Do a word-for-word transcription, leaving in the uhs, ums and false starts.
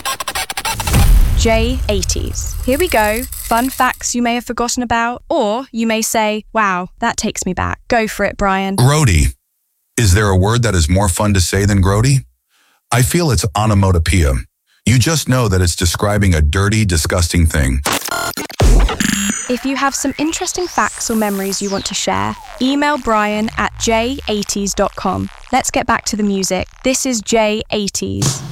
J eighties. Here we go. Fun facts you may have forgotten about, or you may say, wow, that takes me back. Go for it, Brian. Grody. Is there a word that is more fun to say than grody? I feel it's onomatopoeia. You just know that it's describing a dirty, disgusting thing. If you have some interesting facts or memories you want to share, email Brian at j eighties dot com. Let's get back to the music. This is J eighties.